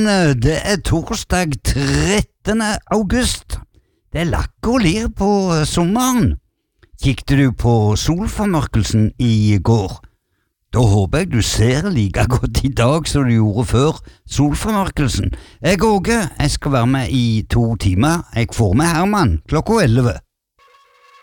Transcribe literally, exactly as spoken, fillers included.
det er torsdag trettende august. Det er lakk og lir på sommeren. Kikket du på solformørkelsen i går? Da håper jeg du ser like godt i dag som du gjorde før solformørkelsen. Jeg Åge, jeg skal være med i to timer. Jeg får med Herman klokka elleve.